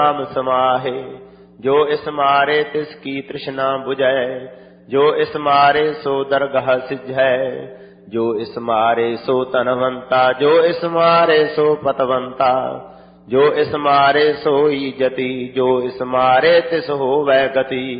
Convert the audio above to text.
नाम समाहे। जो इस मारे तिस की तृष्णा बुझै, जो इस मारे सो दरगाह सिझै। जो इस मारे सो तनवंता, जो इस मारे सो पतवंता। जो इस मारे सोई जति, जो इस मारे तिस होवै गति।